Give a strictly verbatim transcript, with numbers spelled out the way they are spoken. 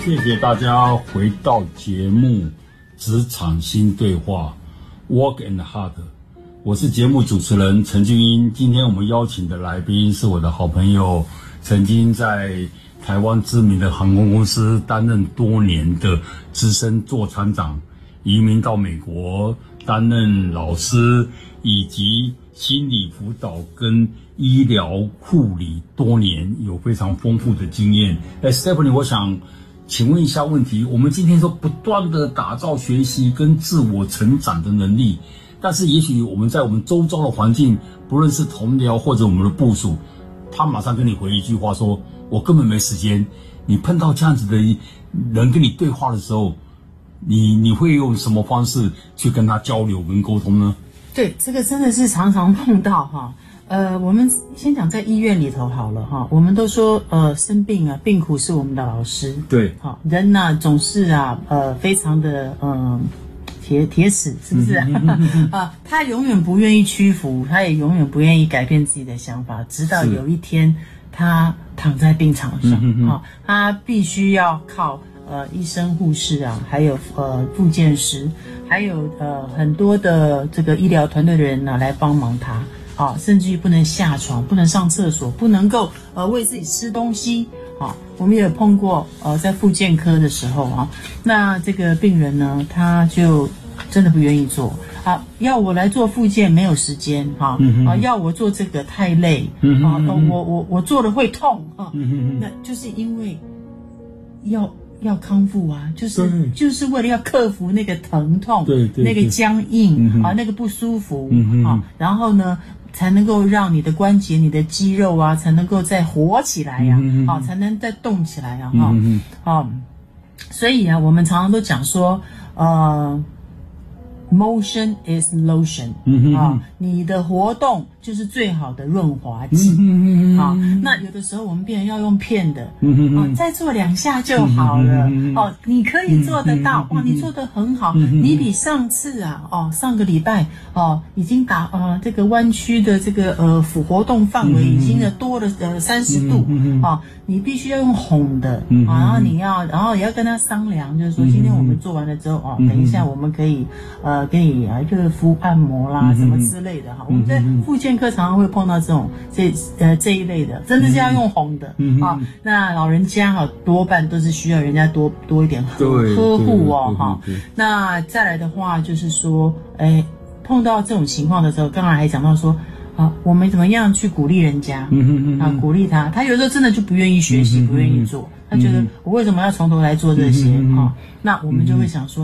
谢谢大家回到节目《职场新对话》Work and Hard， 我是节目主持人陈俊英。今天我们邀请的来宾是我的好朋友，曾经在台湾知名的航空公司担任多年的资深座舱长，移民到美国担任老师，以及心理辅导跟医疗护理多年，有非常丰富的经验。哎 ，Stephanie， 我想请问一下问题，我们今天说不断的打造学习跟自我成长的能力，但是也许我们在我们周遭的环境，不论是同僚或者我们的部属，他马上跟你回一句话说，我根本没时间。你碰到这样子的人跟你对话的时候，你你会用什么方式去跟他交流跟沟通呢？ 对，这个真的是常常碰到哈。呃，我们先讲在医院里头好了哈。我们都说，呃，生病啊，病苦是我们的老师。对，好，人呐、啊、总是啊，呃，非常的嗯、呃、铁铁齿，是不是啊？啊，他永远不愿意屈服，他也永远不愿意改变自己的想法，直到有一天他躺在病床上啊，他必须要靠呃医生、护士啊，还有呃复健师，还有呃很多的这个医疗团队的人呢来帮忙他。啊，甚至于不能下床，不能上厕所，不能够呃喂自己吃东西。啊，我们也有碰过呃在复健科的时候啊，那这个病人呢，他就真的不愿意做啊，要我来做复健没有时间哈、啊，啊要我做这个太累啊，我我我做了会痛啊，那就是因为要。要康复啊，就是就是为了要克服那个疼痛，对对对，那个僵硬、嗯、啊，那个不舒服、嗯、啊，然后呢，才能够让你的关节、你的肌肉啊，才能够再活起来呀、啊嗯，啊，才能再动起来啊，哈、嗯，啊，所以啊，我们常常都讲说，呃。Motion is lotion、嗯、啊，你的活动就是最好的润滑剂、嗯、啊。那有的时候我们病人要用骗的、嗯、啊，再做两下就好了、嗯、哦，你可以做得到、嗯、哇，你做得很好、嗯，你比上次啊哦上个礼拜哦已经打呃这个弯曲的这个呃活动范围已经多了呃三十度、嗯、啊，你必须要用哄的、嗯、啊，然后你要然后也要跟他商量，就是说今天我们做完了之后哦，等一下我们可以呃。给你啊热敷按摩啦、嗯、什么之类的哈、嗯，我们在复健科常常会碰到这种这呃这一类的，真的是要用哄的、嗯、啊。那老人家哈多半都是需要人家多多一点呵呵护哦哈。那再来的话就是说，哎，碰到这种情况的时候，刚才还讲到说。啊，我们怎么样去鼓励人家？嗯嗯啊，鼓励他，他有时候真的就不愿意学习，嗯、不愿意做，他觉得我为什么要从头来做这些？啊、嗯，那我们就会想说。